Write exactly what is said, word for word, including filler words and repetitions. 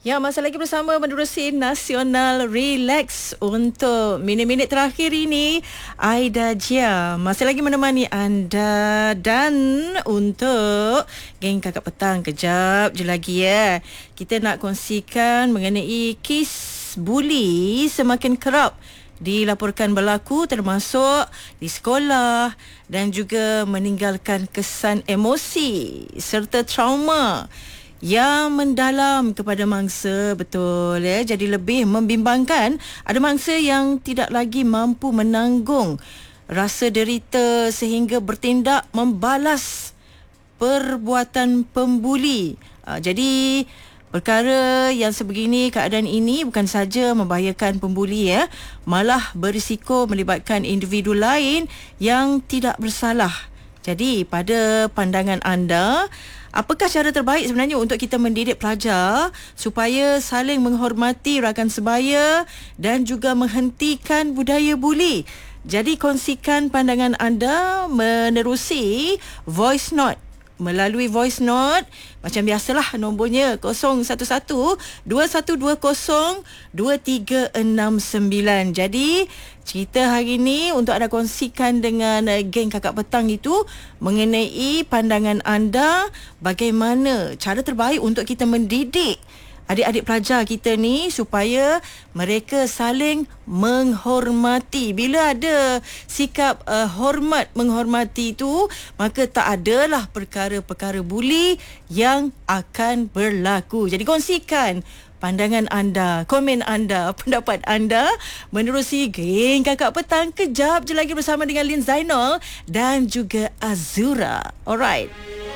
Ya, masih lagi bersama menerusi Nasional Relax untuk minit-minit terakhir ini. Aida Jia masih lagi menemani anda, dan untuk geng Kakak Petang, kejap je lagi ya. Kita nak kongsikan mengenai kes buli semakin kerap dilaporkan berlaku, termasuk di sekolah, dan juga meninggalkan kesan emosi serta trauma yang mendalam kepada mangsa. Betul ya. Jadi lebih membimbangkan, ada mangsa yang tidak lagi mampu menanggung rasa derita sehingga bertindak membalas perbuatan pembuli. Uh, jadi perkara yang sebegini, keadaan ini bukan saja membahayakan pembuli ya, malah berisiko melibatkan individu lain yang tidak bersalah. Jadi pada pandangan anda, apakah cara terbaik sebenarnya untuk kita mendidik pelajar supaya saling menghormati rakan sebaya dan juga menghentikan budaya buli? Jadi kongsikan pandangan anda menerusi voice note. Melalui voice note, macam biasalah, nombornya kosong satu satu dua satu dua kosong dua tiga enam sembilan. Jadi cerita hari ini untuk anda kongsikan dengan uh, geng Kakak Petang itu mengenai pandangan anda, bagaimana cara terbaik untuk kita mendidik adik-adik pelajar kita ni supaya mereka saling menghormati. Bila ada sikap uh, hormat menghormati itu, maka tak adalah perkara-perkara buli yang akan berlaku. Jadi kongsikan pandangan anda, komen anda, pendapat anda menerusi geng Kakak Petang. Kejap je lagi bersama dengan Lin Zainal dan juga Azura. Alright.